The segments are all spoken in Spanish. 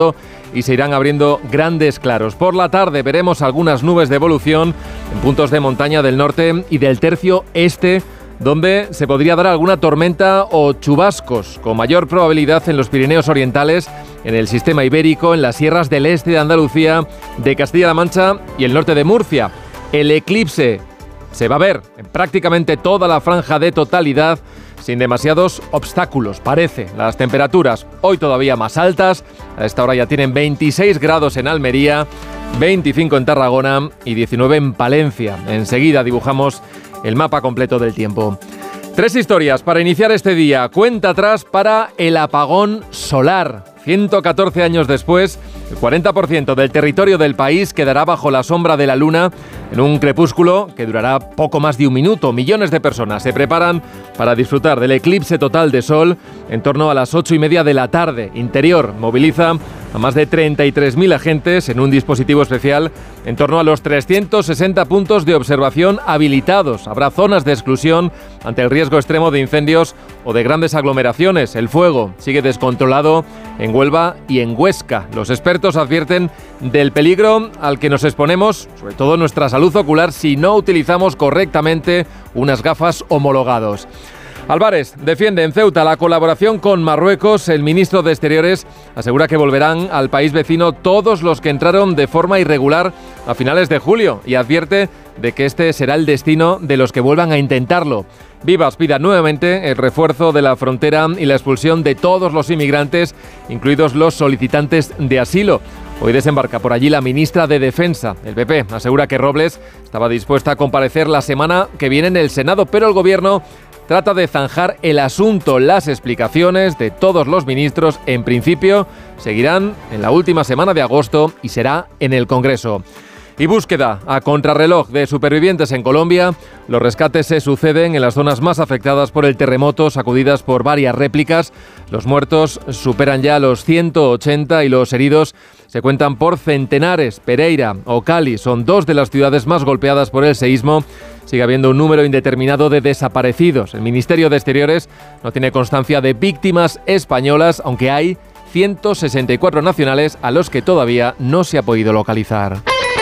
y se irán abriendo grandes claros. Por la tarde veremos algunas nubes de evolución en puntos de montaña del norte y del tercio este, donde se podría dar alguna tormenta o chubascos, con mayor probabilidad en los Pirineos orientales, en el sistema ibérico, en las sierras del este de Andalucía, de Castilla-La Mancha y el norte de Murcia. El eclipse se va a ver en prácticamente toda la franja de totalidad, sin demasiados obstáculos, parece. Las temperaturas hoy todavía más altas, a esta hora ya tienen 26 grados en Almería, 25 en Tarragona y 19 en Palencia. Enseguida dibujamos el mapa completo del tiempo. 3 historias para iniciar este día. Cuenta atrás para el apagón solar. 114 años después, el 40% del territorio del país quedará bajo la sombra de la luna en un crepúsculo que durará poco más de un minuto. Millones de personas se preparan para disfrutar del eclipse total de sol en torno a las 8:30 de la tarde. Interior moviliza a más de 33.000 agentes en un dispositivo especial en torno a los 360 puntos de observación habilitados. Habrá zonas de exclusión ante el riesgo extremo de incendios o de grandes aglomeraciones. El fuego sigue descontrolado en Huelva y en Huesca. Los expertos advierten del peligro al que nos exponemos, sobre todo nuestra salud ocular, si no utilizamos correctamente unas gafas homologadas. Álvarez defiende en Ceuta la colaboración con Marruecos. El ministro de Exteriores asegura que volverán al país vecino todos los que entraron de forma irregular a finales de julio y advierte de que este será el destino de los que vuelvan a intentarlo. Vivas pida nuevamente el refuerzo de la frontera y la expulsión de todos los inmigrantes, incluidos los solicitantes de asilo. Hoy desembarca por allí la ministra de Defensa. El PP asegura que Robles estaba dispuesta a comparecer la semana que viene en el Senado, pero el Gobierno trata de zanjar el asunto. Las explicaciones de todos los ministros, en principio, seguirán en la última semana de agosto y será en el Congreso. Y búsqueda a contrarreloj de supervivientes en Colombia. Los rescates se suceden en las zonas más afectadas por el terremoto, sacudidas por varias réplicas. Los muertos superan ya los 180 y los heridos se cuentan por centenares. Pereira o Cali son 2 de las ciudades más golpeadas por el seísmo. Sigue habiendo un número indeterminado de desaparecidos. El Ministerio de Exteriores no tiene constancia de víctimas españolas, aunque hay 164 nacionales a los que todavía no se ha podido localizar.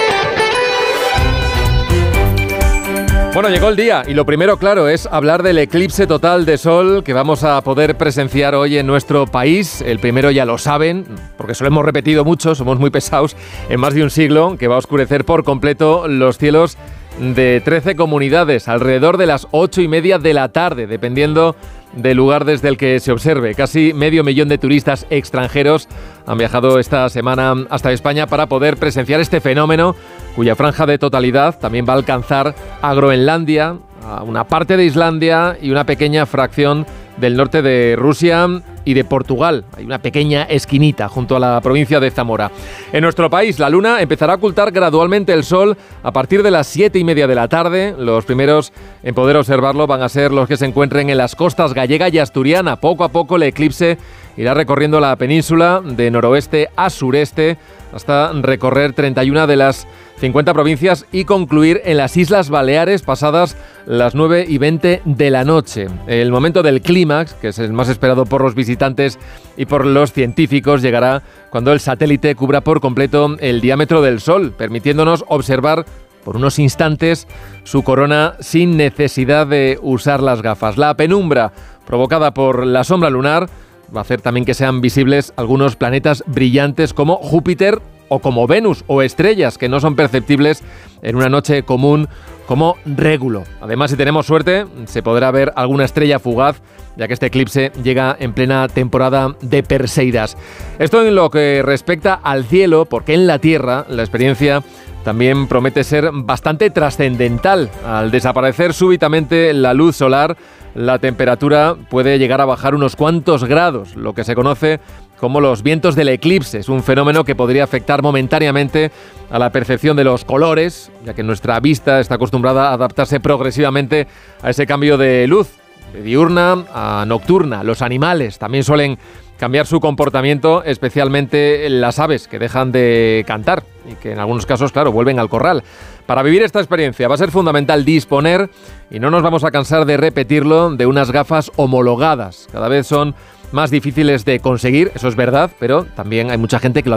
Bueno, llegó el día y lo primero, claro, es hablar del eclipse total de sol que vamos a poder presenciar hoy en nuestro país. El primero ya lo saben, porque se lo hemos repetido mucho, somos muy pesados, en más de un siglo, que va a oscurecer por completo los cielos de 13 comunidades, alrededor de las 8:30 de la tarde, dependiendo del lugar desde el que se observe. Casi 500.000 de turistas extranjeros han viajado esta semana hasta España para poder presenciar este fenómeno, cuya franja de totalidad también va a alcanzar a Groenlandia, a una parte de Islandia y una pequeña fracción del norte de Rusia y de Portugal. Hay una pequeña esquinita junto a la provincia de Zamora. En nuestro país, la luna empezará a ocultar gradualmente el sol a partir de las 7:30 de la tarde. Los primeros en poder observarlo van a ser los que se encuentren en las costas gallega y asturiana. Poco a poco el eclipse irá recorriendo la península de noroeste a sureste hasta recorrer 31 de las 50 provincias y concluir en las Islas Baleares pasadas las 9:20 de la noche. El momento del clímax, que es el más esperado por los visitantes y por los científicos, llegará cuando el satélite cubra por completo el diámetro del Sol, permitiéndonos observar por unos instantes su corona sin necesidad de usar las gafas. La penumbra provocada por la sombra lunar va a hacer también que sean visibles algunos planetas brillantes como Júpiter o como Venus o estrellas que no son perceptibles en una noche común como Régulo. Además, si tenemos suerte, se podrá ver alguna estrella fugaz, ya que este eclipse llega en plena temporada de Perseidas. Esto en lo que respecta al cielo, porque en la Tierra la experiencia también promete ser bastante trascendental. Al desaparecer súbitamente la luz solar, la temperatura puede llegar a bajar unos cuantos grados, lo que se conoce como los vientos del eclipse. Es un fenómeno que podría afectar momentáneamente a la percepción de los colores, ya que nuestra vista está acostumbrada a adaptarse progresivamente a ese cambio de luz, de diurna a nocturna. Los animales también suelen cambiar su comportamiento, especialmente las aves, que dejan de cantar y que en algunos casos, claro, vuelven al corral. Para vivir esta experiencia va a ser fundamental disponer, y no nos vamos a cansar de repetirlo, de unas gafas homologadas. Cada vez son más difíciles de conseguir, eso es verdad, pero también hay mucha gente que lo